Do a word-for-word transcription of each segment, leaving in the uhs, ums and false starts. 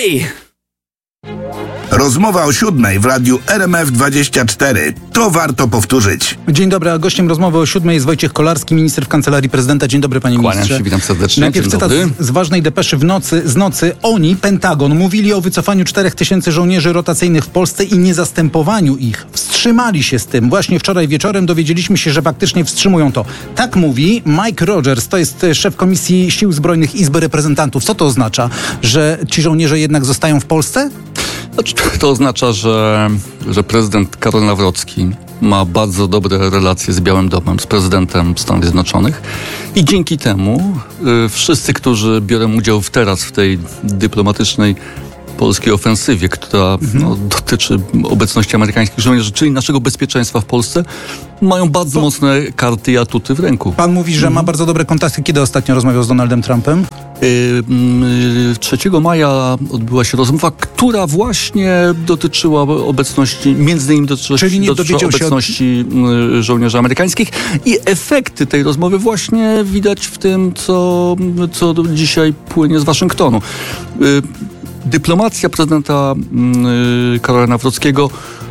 Hej! Rozmowa o siódmej w radiu R M F dwadzieścia cztery. To warto powtórzyć. Dzień dobry, a gościem rozmowy o siódmej jest Wojciech Kolarski, minister w Kancelarii Prezydenta. Dzień dobry, panie Kłaniam ministrze. się, witam serdecznie. Najpierw Dzień cytat dobry. z, z ważnej depeszy w nocy, z nocy. Oni, Pentagon, mówili o wycofaniu czterech tysięcy żołnierzy rotacyjnych w Polsce i niezastępowaniu ich. Wstrzymali się z tym. Właśnie wczoraj wieczorem dowiedzieliśmy się, że faktycznie wstrzymują to. Tak mówi Mike Rogers, to jest szef Komisji Sił Zbrojnych Izby Reprezentantów. Co to oznacza? Że ci żołnierze jednak zostają w Polsce? Znaczy, to oznacza, że, że prezydent Karol Nawrocki ma bardzo dobre relacje z Białym Domem, z prezydentem Stanów Zjednoczonych i dzięki temu y, wszyscy, którzy biorą udział w teraz w tej dyplomatycznej polskiej ofensywie, która mhm. no, dotyczy obecności amerykańskich żołnierzy, czyli naszego bezpieczeństwa w Polsce, mają bardzo to... mocne karty i atuty w ręku. Pan mówi, że mhm. ma bardzo dobre kontakty. Kiedy ostatnio rozmawiał z Donaldem Trumpem? trzeciego maja odbyła się rozmowa, która właśnie dotyczyła obecności, między innymi dotyczyła, Czyli nie dotyczyła obecności od... żołnierzy amerykańskich i efekty tej rozmowy właśnie widać w tym, co, co dzisiaj płynie z Waszyngtonu. Dyplomacja prezydenta Karola Nawrockiego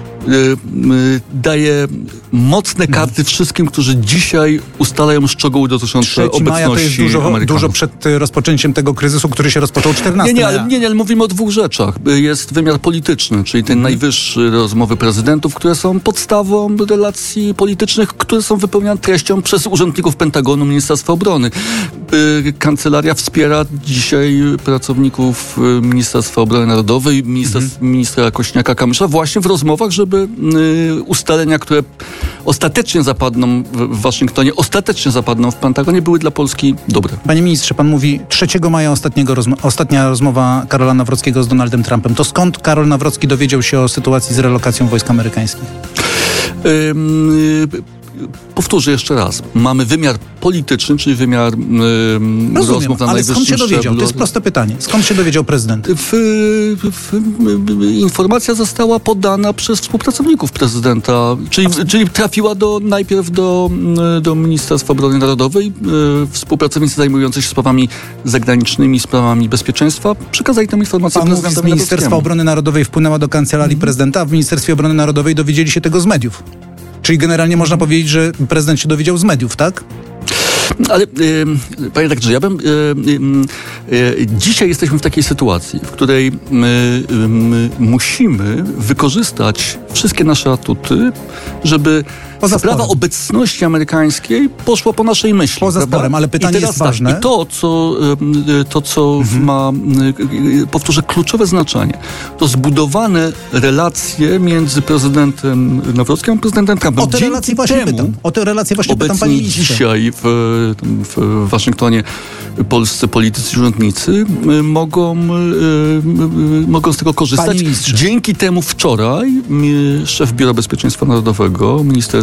daje mocne karty wszystkim, którzy dzisiaj ustalają szczegóły dotyczące obecności maja to jest dużo, Amerykanów. dużo przed rozpoczęciem tego kryzysu, który się rozpoczął czternastego Nie, nie, ale, nie, nie, ale mówimy o dwóch rzeczach. Jest wymiar polityczny, czyli ten najwyższy rozmowy prezydentów, które są podstawą relacji politycznych, które są wypełniane treścią przez urzędników Pentagonu, Ministerstwa Obrony. Kancelaria wspiera dzisiaj pracowników Ministerstwa Obrony Narodowej, minister, mhm. ministra Kośniaka-Kamysza właśnie w rozmowach, żeby ustalenia, które ostatecznie zapadną w Waszyngtonie, ostatecznie zapadną w Pentagonie, były dla Polski dobre. Panie ministrze, pan mówi trzeciego maja ostatniego rozmo- ostatnia rozmowa Karola Nawrockiego z Donaldem Trumpem. To skąd Karol Nawrocki dowiedział się o sytuacji z relokacją wojsk amerykańskich? Ym, Powtórzę jeszcze raz. Mamy wymiar polityczny, czyli wymiar yy, rozmów na ale najwyższym skąd się dowiedział? szczeblu. To jest proste pytanie. Skąd się dowiedział prezydent? W, w, w, informacja została podana przez współpracowników prezydenta, czyli, czyli trafiła do, najpierw do, do Ministerstwa Obrony Narodowej. Yy, współpracownicy zajmujący się sprawami zagranicznymi, sprawami bezpieczeństwa przekazali tę informację Pan mówi, z prezydentowi Ministerstwa Obrony Narodowej wpłynęła do Kancelarii hmm. prezydenta, a w Ministerstwie Obrony Narodowej dowiedzieli się tego z mediów. Czyli generalnie można powiedzieć, że prezydent się dowiedział z mediów, tak? Ale, yy, panie redaktorze, ja bym... Yy, yy, dzisiaj jesteśmy w takiej sytuacji, w której yy, yy, musimy wykorzystać wszystkie nasze atuty, żeby Poza sprawa sporem. obecności amerykańskiej poszła po naszej myśli. Poza prawda? sporem, ale pytanie I teraz jest ważne. Tak, I to, co, yy, to, co mhm. ma, yy, powtórzę, kluczowe znaczenie, to zbudowane relacje między prezydentem Nawrockim a prezydentem Trumpem. O te Dzięki relacje właśnie temu, pytam. O te relacje właśnie pytam, panie ministrze. dzisiaj w, w Waszyngtonie polscy politycy, urzędnicy mogą, mogą z tego korzystać. Dzięki temu wczoraj szef Biura Bezpieczeństwa Narodowego, minister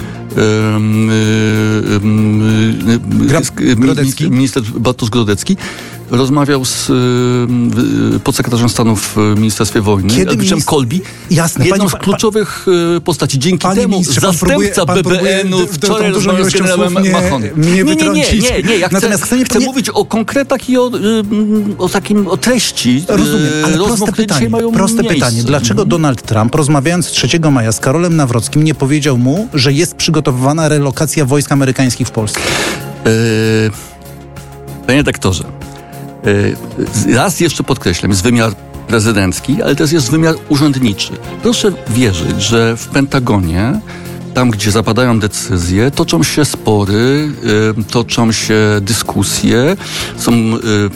Grodecki. minister Bartosz Grodecki rozmawiał z y, podsekretarzem stanu w Ministerstwie Wojny, Elbrichtem Kolbi. Jasne. Jedną Panie, z kluczowych pa, postaci. Dzięki panie temu ministrze, zastępca B B N-u wczoraj rozmawiał z generałem Machonem. Nie, nie, nie, nie, nie, nie. Ja chcę, chcę nie... mówić o konkretach i o, y, o takim, o treści. Rozumiem, ale rozmów, proste pytanie, mają proste miejsce. pytanie. Dlaczego mhm. Donald Trump, rozmawiając trzeciego maja z Karolem Nawrockim, nie powiedział mu, że jest przygotowywana relokacja wojsk amerykańskich w Polsce? Yy, panie redaktorze, raz jeszcze podkreślam, jest wymiar prezydencki, ale też jest wymiar urzędniczy. Proszę wierzyć, że w Pentagonie, tam gdzie zapadają decyzje, toczą się spory, y, toczą się dyskusje, są y,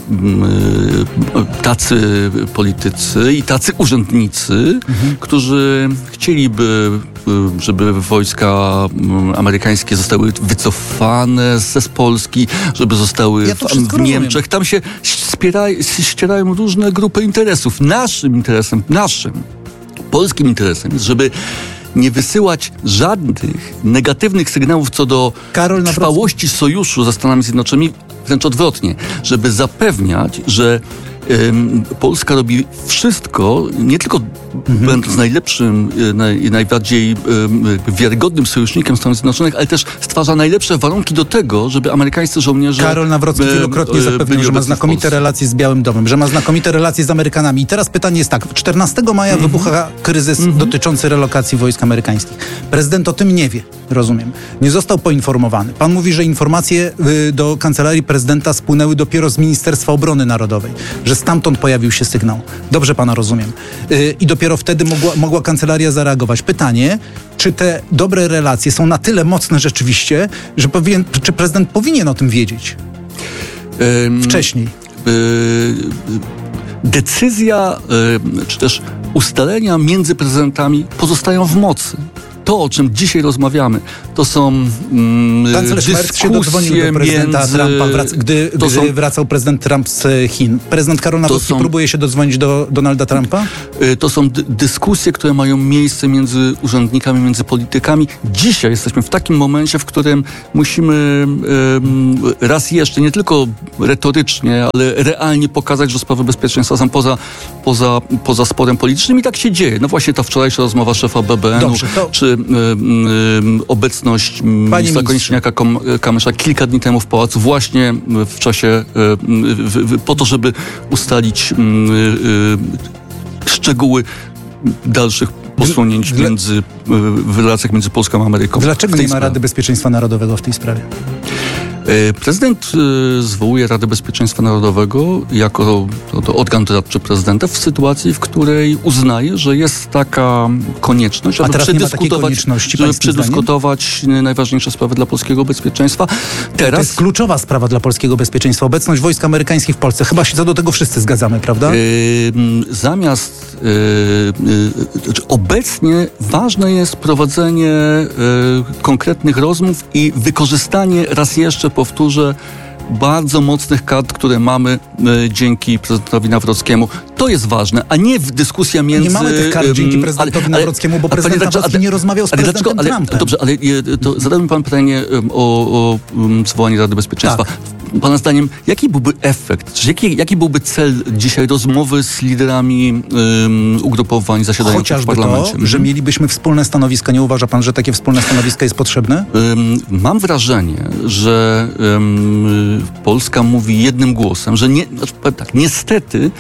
y, tacy politycy i tacy urzędnicy, mhm. którzy chcieliby, y, żeby wojska y, amerykańskie zostały wycofane z Polski, żeby zostały ja w, w Niemczech. Tam się ścierają, ścierają różne grupy interesów. Naszym interesem, naszym, polskim interesem jest, żeby nie wysyłać żadnych negatywnych sygnałów co do Karol trwałości sojuszu ze Stanami Zjednoczonymi, wręcz odwrotnie, żeby zapewniać, że Ym, Polska robi wszystko, nie tylko mhm. będąc najlepszym, naj, najbardziej ym, wiarygodnym sojusznikiem Stanów Zjednoczonych, ale też stwarza najlepsze warunki do tego, żeby amerykańscy żołnierze... Karol Nawrocki wielokrotnie zapewniał, że ma znakomite relacje z Białym Domem, że ma znakomite relacje z Amerykanami. I teraz pytanie jest tak, czternastego maja mhm. wybucha kryzys mhm. dotyczący relokacji wojsk amerykańskich. Prezydent o tym nie wie, rozumiem. Nie został poinformowany. Pan mówi, że informacje y, do kancelarii prezydenta spłynęły dopiero z Ministerstwa Obrony Narodowej, że stamtąd pojawił się sygnał. Dobrze pana rozumiem. Y, I dopiero wtedy mogła, mogła kancelaria zareagować. Pytanie, czy te dobre relacje są na tyle mocne rzeczywiście, że powinien, czy prezydent powinien o tym wiedzieć? Um, Wcześniej. Decyzja, czy też ustalenia między prezydentami pozostają w mocy. To, o czym dzisiaj rozmawiamy, to są mm, Kanclerz Merz się dodzwonił do prezydenta między... Trumpa, wrac- gdy, gdy są... wracał prezydent Trump z Chin. Prezydent Karol Nawrocki są... próbuje się dodzwonić do Donalda Trumpa? To są d- dyskusje, które mają miejsce między urzędnikami, między politykami. Dzisiaj jesteśmy w takim momencie, w którym musimy um, raz jeszcze, nie tylko retorycznie, ale realnie pokazać, że sprawy bezpieczeństwa są poza, poza, poza sporem politycznym i tak się dzieje. No właśnie ta wczorajsza rozmowa szefa B B N-u, Dobrze, to... czy obecność ministra Kosiniaka-Kamysza kilka dni temu w pałacu właśnie w czasie po to, żeby ustalić szczegóły dalszych posunięć Dla... między, w relacjach między Polską a Ameryką. Dlaczego nie ma sprawie. Rady Bezpieczeństwa Narodowego w tej sprawie? Prezydent zwołuje Radę Bezpieczeństwa Narodowego jako to, to organ doradczy prezydenta w sytuacji, w której uznaje, że jest taka konieczność, a aby teraz przedyskutować, żeby przedyskutować zdaniem? najważniejsze sprawy dla polskiego bezpieczeństwa. Teraz... To jest kluczowa sprawa dla polskiego bezpieczeństwa. Obecność wojsk amerykańskich w Polsce. Chyba się co do tego wszyscy zgadzamy, prawda? Yy, zamiast yy, yy, obecnie ważne jest prowadzenie yy, konkretnych rozmów i wykorzystanie raz jeszcze powtórzę, bardzo mocnych kart, które mamy y, dzięki prezydentowi Nawrockiemu. To jest ważne, a nie w dyskusja między... Nie mamy tych kart um, dzięki prezydentowi ale, Nawrockiemu, bo prezydent Nawrocki ale, nie rozmawiał z prezydentem ale, Trumpem. Dobrze, ale to zadał mi pan pytanie um, o, o um, zwołanie Rady Bezpieczeństwa. Tak. Pana zdaniem, jaki byłby efekt, czy jaki, jaki byłby cel dzisiaj rozmowy z liderami um, ugrupowań zasiadających Chociażby w parlamencie? To, że mielibyśmy wspólne stanowiska. Nie uważa pan, że takie wspólne stanowisko jest potrzebne? Um, mam wrażenie, że um, Polska mówi jednym głosem, że nie, znaczy, tak, niestety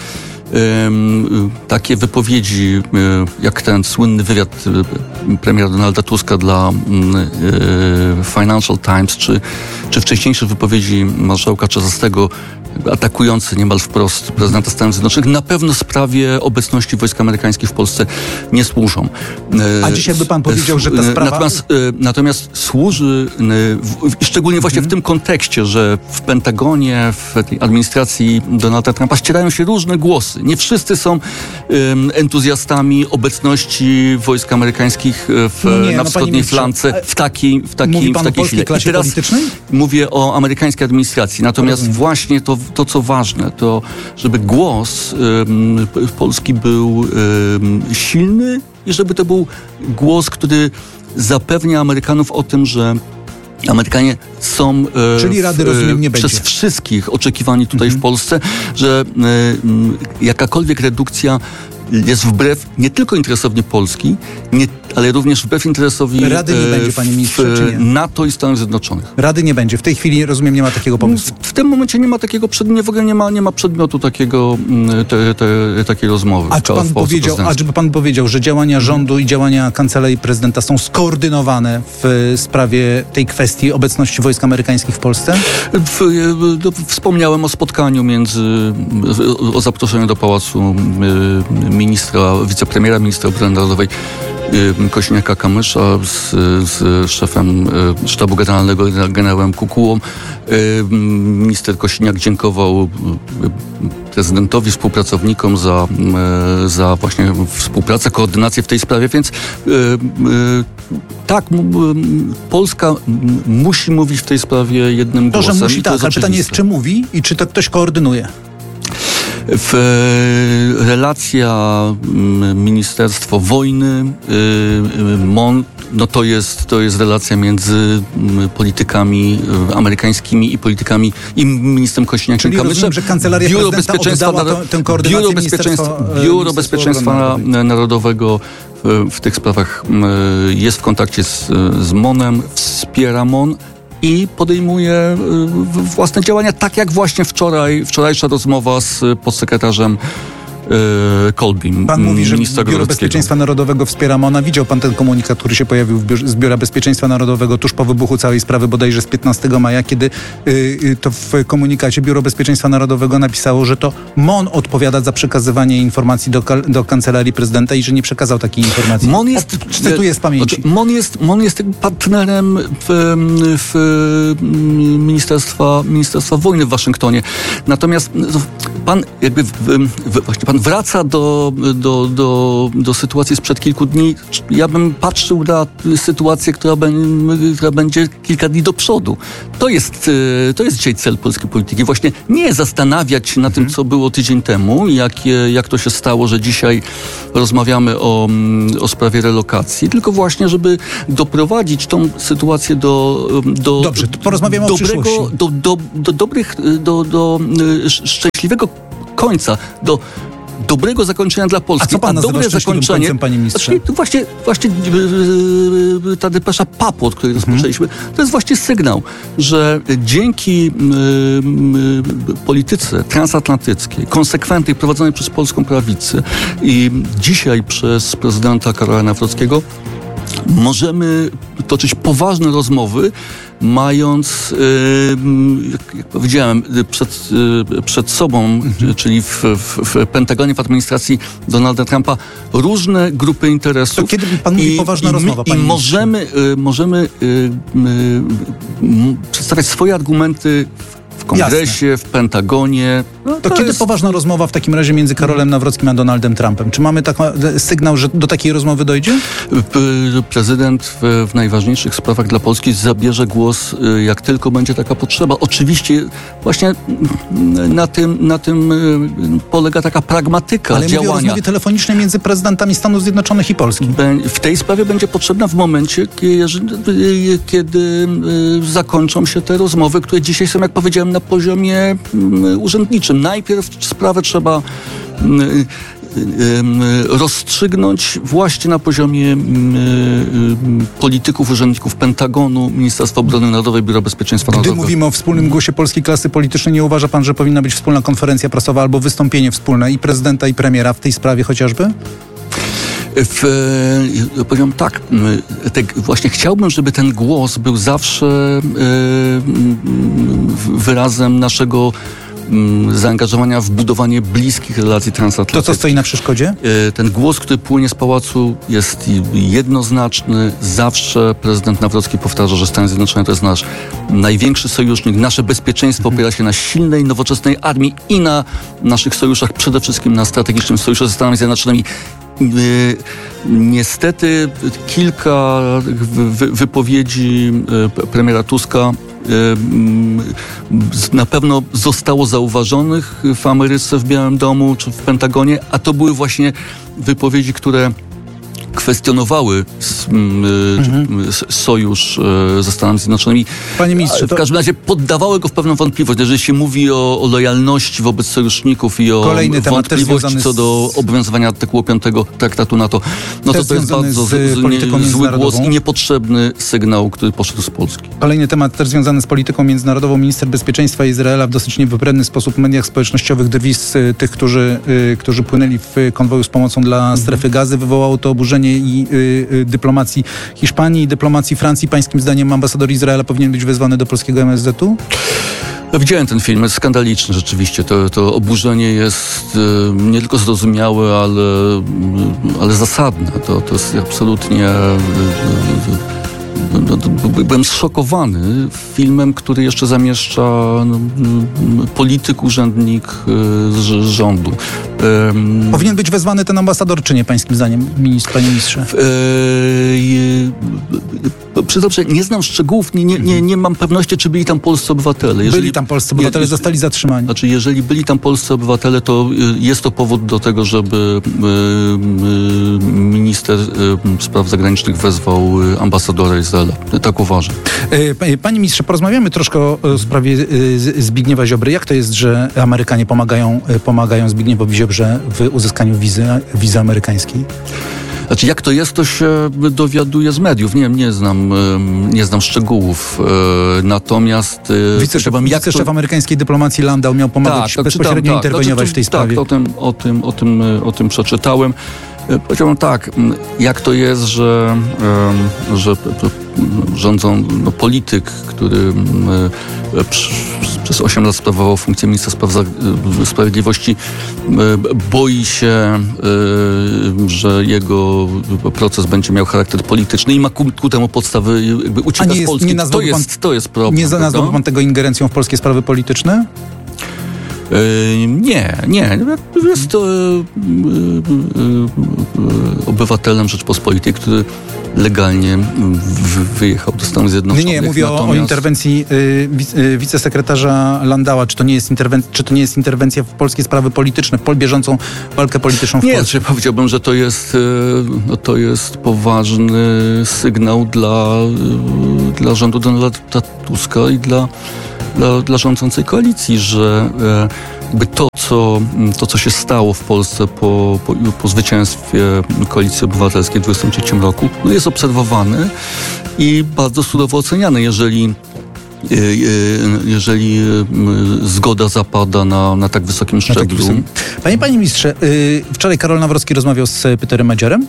um, takie wypowiedzi, jak ten słynny wywiad premiera Donalda Tuska dla um, Financial Times, czy, czy wcześniejsze wypowiedzi marszałka Czarzastego atakujący niemal wprost prezydenta Stanów Zjednoczonych na pewno sprawie obecności wojsk amerykańskich w Polsce nie służą. A dzisiaj by pan powiedział, że ta sprawa... Natomiast, natomiast służy, szczególnie właśnie mhm. w tym kontekście, że w Pentagonie, w tej administracji Donalda Trumpa ścierają się różne głosy. Nie wszyscy są um, entuzjastami obecności wojsk amerykańskich w, no nie, na no wschodniej flance w takiej w takiej Mówi pan w takiej o polskiej klasie teraz politycznej? Mówię o amerykańskiej administracji. Natomiast Rozumiem. właśnie to, to, co ważne, to żeby głos um, Polski był um, silny i żeby to był głos, który zapewnia Amerykanów o tym, że Amerykanie są e, Czyli Rady, rozumiem, nie przez będzie. wszystkich oczekiwani tutaj mhm. w Polsce, że e, jakakolwiek redukcja jest wbrew nie tylko interesowi Polski, nie, ale również wbrew interesowi Rady nie będzie, panie ministrze, czy nie? NATO i Stanów Zjednoczonych. Rady nie będzie. W tej chwili, rozumiem, nie ma takiego pomysłu. W, w tym momencie nie ma takiego przedmiotu, w ogóle nie ma, nie ma przedmiotu takiego, te, te, takiej rozmowy. A czy pan powiedział, a czy pan powiedział, że działania rządu i działania kancelarii prezydenta są skoordynowane w sprawie tej kwestii obecności wojsk amerykańskich w Polsce? W, wspomniałem o spotkaniu między, o zaproszeniu do pałacu ministra, wicepremiera, ministra obrony narodowej Kosiniaka-Kamysza z, z szefem sztabu generalnego, generałem Kukułą. Minister Kosiniak dziękował prezydentowi, współpracownikom za, za właśnie współpracę, koordynację w tej sprawie, więc tak, Polska musi mówić w tej sprawie jednym to, głosem. To, że musi, tak, ale pytanie jest, czy mówi i czy to ktoś koordynuje? W, relacja Ministerstwo Wojny, M O N, no to jest, to jest relacja między politykami amerykańskimi i politykami i ministrem Kośniakiem-Kamyszem. Czyli rozumiem, że Kancelaria Biuro Prezydenta Bezpieczeństwa, oddała to, tę koordynację Biuro Bezpieczeństwa, Biuro Bezpieczeństwa Narodowego w, w tych sprawach jest w kontakcie z, z M O N-em, wspiera M O N i podejmuje własne działania, tak jak właśnie wczoraj, wczorajsza rozmowa z podsekretarzem Kolbim, Pan mówi, że ministra Biuro Bezpieczeństwa Narodowego wspiera M O N a. Widział pan ten komunikat, który się pojawił w biurze, z Biura Bezpieczeństwa Narodowego tuż po wybuchu całej sprawy, bodajże z piętnastego maja, kiedy y, to w komunikacie Biuro Bezpieczeństwa Narodowego napisało, że to M O N odpowiada za przekazywanie informacji do, do Kancelarii Prezydenta i że nie przekazał takiej informacji. M O N jest, o, cytuję z pamięci. M O N jest, M O N jest partnerem w, w Ministerstwa, Ministerstwa Wojny w Waszyngtonie. Natomiast pan jakby w, w, właśnie pan wraca do, do, do, do sytuacji sprzed kilku dni. Ja bym patrzył na sytuację, która, be, która będzie kilka dni do przodu. To jest, to jest dzisiaj cel polskiej polityki. Właśnie nie zastanawiać się na tym, co było tydzień temu, jak, jak to się stało, że dzisiaj rozmawiamy o, o sprawie relokacji, tylko właśnie, żeby doprowadzić tą sytuację do, do Dobrze, to porozmawiamy dobrego, o przyszłości. Do, do, do dobrych, do, do szczęśliwego końca, do dobrego zakończenia dla Polski. A co pan nazywa dobre zakończenie, końcem, panie ministrze? Właśnie, właśnie yy, ta depesza P A P-u, od której rozpoczęliśmy, hmm. to jest właśnie sygnał, że dzięki yy, yy, polityce transatlantyckiej, konsekwentnej, prowadzonej przez polską prawicę i dzisiaj przez prezydenta Karola Nawrockiego, możemy toczyć poważne rozmowy, mając, jak, jak powiedziałem, przed, przed sobą, mhm. czyli w, w, w Pentagonie, w administracji Donalda Trumpa, różne grupy interesów. To kiedy pan mówi I, poważna i, rozmowa, I możemy, możemy y, y, y, przedstawiać swoje argumenty w Kongresie, Jasne. w Pentagonie. No, to, to kiedy jest... poważna rozmowa w takim razie między Karolem Nawrockim a Donaldem Trumpem? Czy mamy taki sygnał, że do takiej rozmowy dojdzie? Prezydent w, w najważniejszych sprawach dla Polski zabierze głos, jak tylko będzie taka potrzeba. Oczywiście właśnie na tym, na tym polega taka pragmatyka Ale działania. Ale mówię o rozmowie telefonicznej między prezydentami Stanów Zjednoczonych i Polski. W tej sprawie będzie potrzebna w momencie, kiedy zakończą się te rozmowy, które dzisiaj są, jak powiedziałem, na poziomie urzędniczym. Najpierw sprawę trzeba rozstrzygnąć właśnie na poziomie polityków, urzędników Pentagonu, Ministerstwa Obrony Narodowej, Biura Bezpieczeństwa Narodowego. Gdy mówimy o wspólnym głosie polskiej klasy politycznej, nie uważa pan, że powinna być wspólna konferencja prasowa albo wystąpienie wspólne i prezydenta, i premiera w tej sprawie chociażby? W, ja powiem tak, te, właśnie chciałbym, żeby ten głos był zawsze y, wyrazem naszego y, zaangażowania w budowanie bliskich relacji transatlantyckich. To co stoi na przeszkodzie? Y, ten głos, który płynie z pałacu, jest jednoznaczny. Zawsze prezydent Nawrocki powtarza, że Stany Zjednoczone to jest nasz największy sojusznik. Nasze bezpieczeństwo mhm. opiera się na silnej, nowoczesnej armii i na naszych sojuszach, przede wszystkim na strategicznym sojuszu ze Stanami Zjednoczonymi. Niestety kilka wypowiedzi premiera Tuska na pewno zostało zauważonych w Ameryce, w Białym Domu czy w Pentagonie, a to były właśnie wypowiedzi, które kwestionowały mhm. sojusz ze Stanami Zjednoczonymi. Panie ministrze, w każdym razie poddawały go w pewną wątpliwość. Jeżeli się mówi o, o lojalności wobec sojuszników i o Kolejny wątpliwości co do z... obowiązywania artykułu piątego Traktatu NATO, no to to jest bardzo z, z, zły głos i niepotrzebny sygnał, który poszedł z Polski. Kolejny temat też związany z polityką międzynarodową. Minister bezpieczeństwa Izraela w dosyć niewybredny sposób w mediach społecznościowych drwi z tych, którzy, y, którzy płynęli w konwoju z pomocą dla mhm. strefy Gazy. Wywołało to oburzenie i y, y, dyplomacji Hiszpanii i dyplomacji Francji. Pańskim zdaniem ambasador Izraela powinien być wezwany do polskiego M S Z-u? Ja widziałem ten film, jest skandaliczny rzeczywiście. To, to oburzenie jest y, nie tylko zrozumiałe, ale, y, ale zasadne. To, to jest absolutnie... Y, y, No, byłem zszokowany filmem, który jeszcze zamieszcza no, polityk, urzędnik z rządu. Um, Powinien być wezwany ten ambasador, czy nie, pańskim zdaniem, ministr, panie ministrze? Yy, Przyznam się, nie znam szczegółów, nie, nie, nie, nie mam pewności, czy byli tam polscy obywatele. Jeżeli, byli tam polscy obywatele, je, zostali zatrzymani. Znaczy, jeżeli byli tam polscy obywatele, to jest to powód do tego, żeby minister spraw zagranicznych wezwał ambasadora Izraela. Tak uważam. Panie ministrze, porozmawiamy troszkę o sprawie Zbigniewa Ziobry. Jak to jest, że Amerykanie pomagają, pomagają Zbigniewowi Ziobrze w uzyskaniu wizy, wizy amerykańskiej? Znaczy, jak to jest, to się dowiaduję z mediów. Nie, nie znam, nie znam szczegółów. Natomiast... Wiceszef, jak wiceszef to... amerykańskiej dyplomacji Landau miał pomagać tak, bezpośrednio czytam, interweniować tak, znaczy, w tej sprawie. Tak, o tym, o tym, o tym, o tym przeczytałem. Powiedziałbym tak, jak to jest, że, że rządzą no, polityk, który przez osiem lat sprawował funkcję ministra spraw sprawiedliwości, boi się, że jego proces będzie miał charakter polityczny i ma ku, ku temu podstawy, jakby ucieka z Polski. Nie to, jest, to jest problem. Nie nazwałby pan tego ingerencją w polskie sprawy polityczne? Yy, nie, nie. Jest to yy, yy, obywatelem Rzeczpospolitej, który legalnie w, wyjechał do Stanów Zjednoczonych. Nie, nie, mówię Natomiast... o, o interwencji yy, wic, yy, wicesekretarza Landała. Czy to, nie jest interwen- czy to nie jest interwencja w polskie sprawy polityczne, w bieżącą walkę polityczną w nie, Polsce? Nie, powiedziałbym, że to jest, yy, no, to jest poważny sygnał dla, yy, dla rządu Donalda Tuska i dla Dla, dla rządzącej koalicji, że jakby to, co, to, co się stało w Polsce po, po, po zwycięstwie Koalicji Obywatelskiej w dwudziestym trzecim roku, no jest obserwowany i bardzo surowo oceniany, jeżeli jeżeli zgoda zapada na, na tak wysokim szczeblu. Panie, panie ministrze, wczoraj Karol Nawrocki rozmawiał z Peterem Madziarem?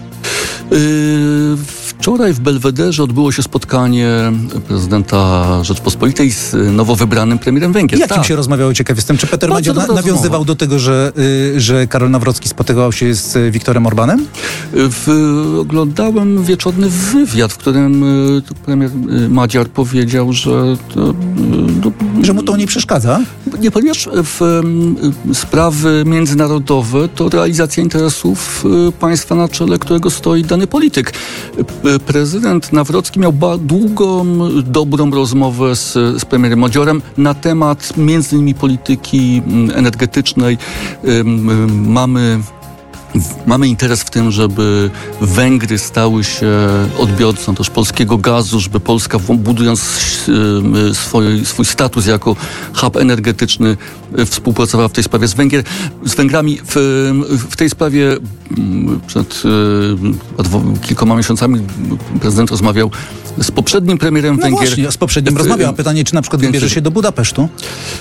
Wczoraj w Belwederze odbyło się spotkanie prezydenta Rzeczpospolitej z nowo wybranym premierem Węgier. Jak tak. im się rozmawiało? Ciekaw jestem. Czy Peter Madziar na, nawiązywał rozmowa. do tego, że, y, że Karol Nawrocki spotykał się z Wiktorem Orbánem? W, oglądałem wieczorny wywiad, w którym y, premier y, Madziar powiedział, że... To, y, że mu to nie przeszkadza? Nie, ponieważ w, y, sprawy międzynarodowe to realizacja interesów y, państwa, na czele którego stoi dany polityk. Y, prezydent Nawrocki miał ba- długą, dobrą rozmowę z, z premierem Madziarem na temat między innymi polityki energetycznej. Y, y, mamy Mamy interes w tym, żeby Węgry stały się odbiorcą też polskiego gazu, żeby Polska, budując swój, swój status jako hub energetyczny, współpracowała w tej sprawie z, Węgier, z Węgrami. W, w tej sprawie przed kilkoma miesiącami prezydent rozmawiał z poprzednim premierem no Węgier. Właśnie, z poprzednim rozmawiał. A pytanie, czy na przykład Więc, wybierze się do Budapesztu?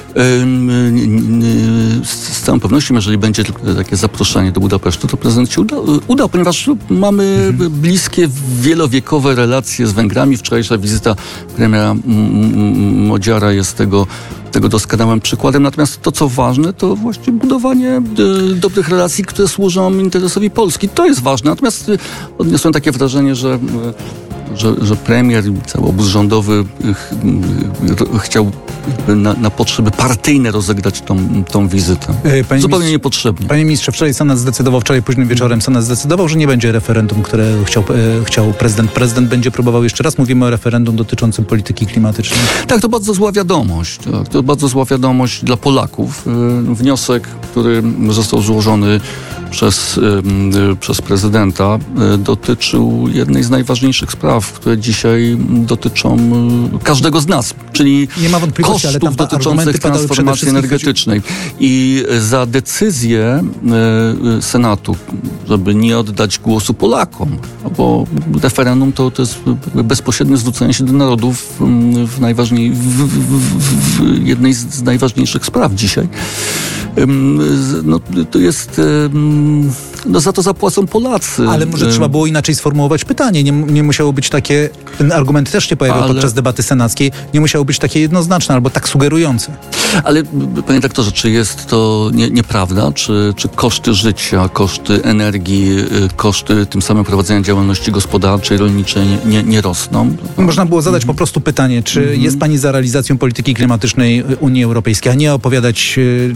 Z całą pewnością, jeżeli będzie takie zaproszenie do Budapesztu, to prezydent się uda, uda ponieważ mamy mhm. bliskie, wielowiekowe relacje z Węgrami. Wczorajsza wizyta premiera Madziara jest tego, tego doskonałym przykładem. Natomiast to, co ważne, to właśnie budowanie y, dobrych relacji, które służą interesowi Polski. To jest ważne. Natomiast y, odniosłem takie wrażenie, że y, Że, że premier i cały obóz rządowy ch, ch, chciał na, na potrzeby partyjne rozegrać tą, tą wizytę. Panie Zupełnie ministrze, niepotrzebnie. Panie ministrze, wczoraj Senat zdecydował, wczoraj późnym wieczorem Senat zdecydował, że nie będzie referendum, które chciał, e, chciał prezydent. Prezydent będzie próbował jeszcze raz. Mówimy o referendum dotyczącym polityki klimatycznej. Tak, to bardzo zła wiadomość. Tak, to bardzo zła wiadomość dla Polaków. E, wniosek, który został złożony przez, e, przez prezydenta, e, dotyczył jednej z najważniejszych spraw, które dzisiaj dotyczą każdego z nas, czyli nie ma wątpliwości, kosztów ale tam dotyczących transformacji energetycznej. I za decyzję y, Senatu, żeby nie oddać głosu Polakom, bo referendum to, to jest bezpośrednie zwrócenie się do narodów w, najważniej, w, w, w jednej z najważniejszych spraw dzisiaj. No, to jest... No za to zapłacą Polacy. Ale może trzeba było inaczej sformułować pytanie. Nie, nie musiało być takie... Ten argument też się pojawiał Ale... podczas debaty senackiej. Nie musiało być takie jednoznaczne albo tak sugerujące. Ale panie doktorze, czy jest to nie, nieprawda? Czy, czy koszty życia, koszty energii, koszty tym samym prowadzenia działalności gospodarczej, rolniczej nie, nie, nie rosną? Można było zadać po prostu pytanie, czy mm-hmm. jest pani za realizacją polityki klimatycznej Unii Europejskiej, a nie opowiadać, czy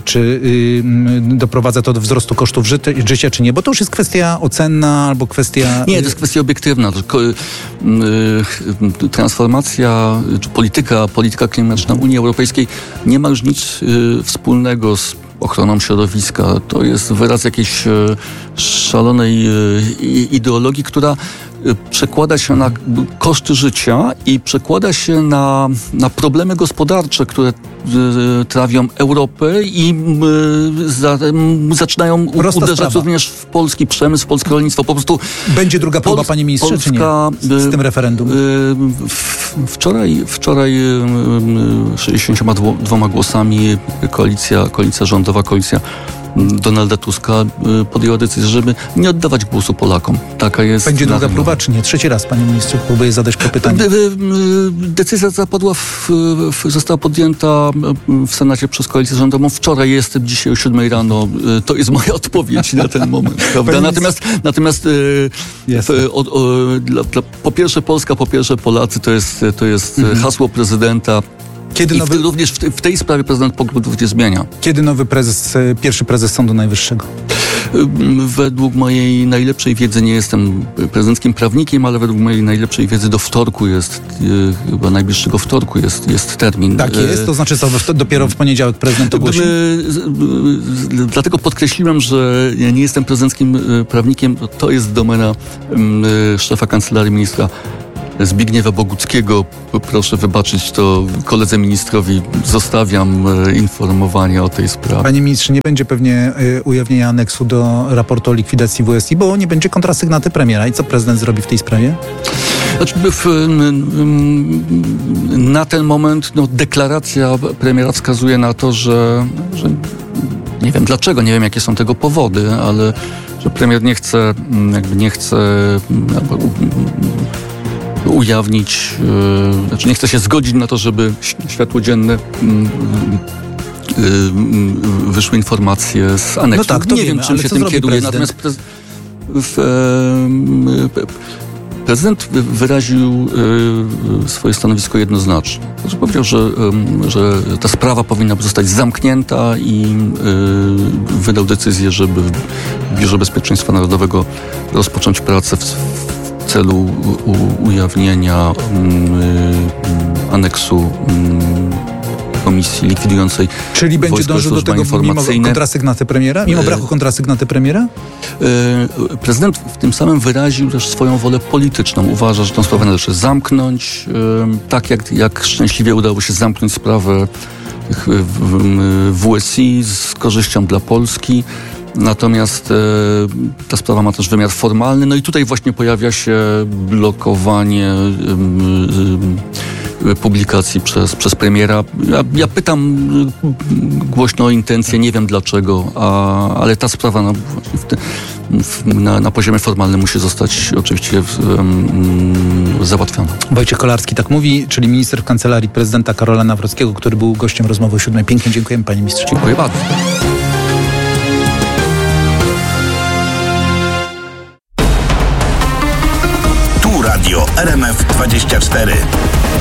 y, doprowadza to do wzrostu kosztów żyty, życia, czy nie? Bo to już jest kwestia ocenna albo kwestia... Nie, to jest kwestia obiektywna. To, y, y, transformacja, czy polityka, polityka klimatyczna Unii Europejskiej nie ma już nic y, wspólnego z ochroną środowiska. To jest wyraz jakiejś y, szalonej y, ideologii, która przekłada się na koszty życia i przekłada się na, na problemy gospodarcze, które y, trawią Europę i y, za, y, zaczynają Prosta uderzać sprawa. również w polski przemysł, w polskie rolnictwo. Po prostu Będzie druga próba, Pols- panie ministrze, Polska, czy nie? Z, z tym referendum. Y, w, wczoraj wczoraj y, y, sześćdziesięcioma dwoma głosami koalicja, koalicja rządowa, koalicja Donalda Tuska podjęła decyzję, żeby nie oddawać głosu Polakom. Taka jest. Będzie druga próba, czy nie? Trzeci raz, panie ministrze, próbuję zadać to pytanie. Decyzja zapadła, w, w, została podjęta w Senacie przez koalicję rządową. Wczoraj jestem, dzisiaj o siódmej rano. To jest moja odpowiedź na ten moment. Prawda? Natomiast, natomiast Yes. o, o, dla, dla, po pierwsze Polska, po pierwsze Polacy, to jest, to jest mhm. hasło prezydenta. Kiedy I nowy, w, również w, w tej sprawie prezydent poglądów nie zmienia. kiedy nowy prezes, pierwszy prezes Sądu Najwyższego? Według mojej najlepszej wiedzy, nie jestem prezydenckim prawnikiem, ale według mojej najlepszej wiedzy do wtorku jest, chyba najbliższego wtorku jest, jest termin. Tak jest, to znaczy co, dopiero w poniedziałek prezydent ogłosi? Dlatego podkreśliłem, że nie jestem prezydenckim prawnikiem. To jest domena szefa Kancelarii Ministra Zbigniewa Boguckiego. Proszę wybaczyć to koledze ministrowi. Zostawiam informowanie o tej sprawie. Panie ministrze, nie będzie pewnie y, ujawnienia aneksu do raportu o likwidacji W S I, bo nie będzie kontrasygnaty premiera. I co prezydent zrobi w tej sprawie? Znaczy, w, na ten moment no, deklaracja premiera wskazuje na to, że, że nie wiem dlaczego, nie wiem jakie są tego powody, ale że premier nie chce jakby nie chce ujawnić, yy, znaczy nie chce się zgodzić na to, żeby światło dzienne yy, yy, wyszły informacje z aneksu. No tak, to nie wiemy, wiem, czym ale się co tym zrobi kieruje. prezydent? Natomiast prez, w, yy, prezydent wyraził yy, swoje stanowisko jednoznacznie. Znaczy powiedział, że, yy, że ta sprawa powinna zostać zamknięta i yy, wydał decyzję, żeby w Biurze Bezpieczeństwa Narodowego rozpocząć pracę w, w celu u, ujawnienia y, aneksu y, komisji likwidującej Czyli będzie Wojsko dążył do tego mimo kontrasygnaty premiera? Mimo brachu kontrasygnaty premiera? Y, prezydent w tym samym wyraził też swoją wolę polityczną. Uważa, że tę sprawę należy zamknąć. Y, tak jak, jak szczęśliwie udało się zamknąć sprawę W S I z korzyścią dla Polski. Natomiast e, ta sprawa ma też wymiar formalny. No i tutaj właśnie pojawia się blokowanie e, e, publikacji przez, przez premiera. Ja, ja pytam głośno o intencje, nie wiem dlaczego, a, ale ta sprawa no, w te, w, na, na poziomie formalnym musi zostać oczywiście w, um, załatwiona. Wojciech Kolarski tak mówi, czyli minister w kancelarii prezydenta Karola Nawrockiego, który był gościem rozmowy o siódmej. Pięknie dziękujemy, panie ministrze. Dziękuję bardzo. Tu Radio R M F dwadzieścia cztery.